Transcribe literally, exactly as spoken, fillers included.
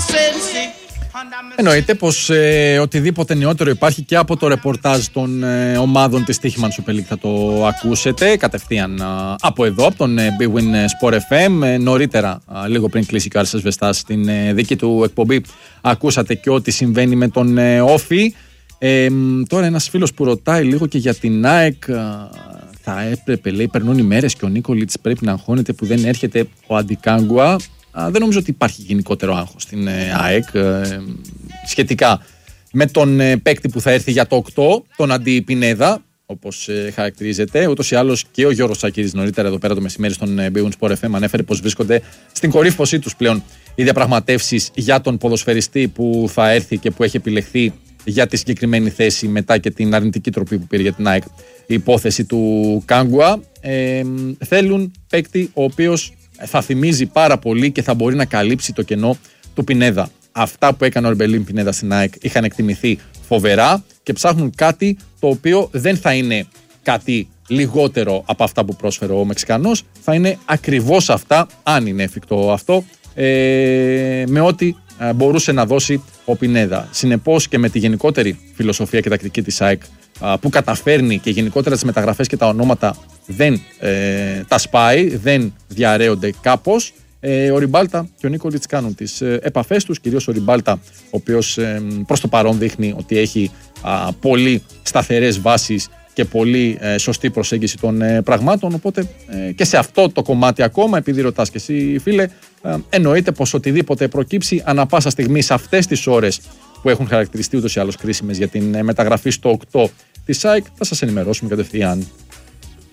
Εννοείται πως ε, οτιδήποτε νεότερο υπάρχει και από το ρεπορτάζ των ε, ομάδων της Τύχημαν Super League θα το ακούσετε κατευθείαν ε, από εδώ, από τον ε, Big Win Sport εφ εμ. Ε, νωρίτερα, ε, λίγο πριν κλείσει και ο Άρης Ασβεστάς στην ε, δική του εκπομπή, ακούσατε και ό,τι συμβαίνει με τον ε, Όφη. Ε, τώρα ένας φίλος που ρωτάει λίγο και για την ΑΕΚ. Ε, θα έπρεπε, λέει, περνούν οι μέρες και ο Νίκολιτς πρέπει να αγχώνεται που δεν έρχεται ο Αντικάγκουα. Δεν νομίζω ότι υπάρχει γενικότερο άγχος στην ΑΕΚ ε, σχετικά με τον ε, παίκτη που θα έρθει για το οκτώ, τον Αντί Πινέδα, όπως ε, χαρακτηρίζεται. Ούτως ή άλλως και ο Γιώργος Σάκηρης νωρίτερα εδώ πέρα το μεσημέρι στον ε, Big Win Sport εφ εμ ανέφερε πως βρίσκονται στην κορύφωσή τους πλέον οι διαπραγματεύσεις για τον ποδοσφαιριστή που θα έρθει και που έχει επιλεχθεί για τη συγκεκριμένη θέση μετά και την αρνητική τροπή που πήρε για την ΑΕΚ η υπόθεση του Κάγκουα. Ε, θέλουν παίκτη ο οποίος θα θυμίζει πάρα πολύ και θα μπορεί να καλύψει το κενό του Πινέδα. Αυτά που έκανε ο Ορμπελίν Πινέδα στην ΑΕΚ είχαν εκτιμηθεί φοβερά και ψάχνουν κάτι το οποίο δεν θα είναι κάτι λιγότερο από αυτά που πρόσφερε ο Μεξικανός, θα είναι ακριβώς αυτά, αν είναι εφικτό αυτό, ε, με ό,τι ε, μπορούσε να δώσει ο Πινέδα. Συνεπώς και με τη γενικότερη φιλοσοφία και τακτική της ΑΕΚ που καταφέρνει και γενικότερα τις μεταγραφές και τα ονόματα δεν ε, τα σπάει, δεν διαρρέονται κάπως. Ε, ο Ριμπάλτα και ο Νίκολιτς κάνουν τις ε, επαφές τους, κυρίως ο Ριμπάλτα, ο οποίος ε, προς το παρόν δείχνει ότι έχει α, πολύ σταθερές βάσεις και πολύ ε, σωστή προσέγγιση των ε, πραγμάτων, οπότε ε, και σε αυτό το κομμάτι ακόμα, επειδή ρωτάς και εσύ φίλε, ε, εννοείται πως οτιδήποτε προκύψει ανά πάσα στιγμή σε αυτές τις ώρες που έχουν χαρακτηριστεί ούτως ή άλλως κρίσιμες για την μεταγραφή στο οκτώ της ΑΕΚ, θα σας ενημερώσουμε κατευθείαν.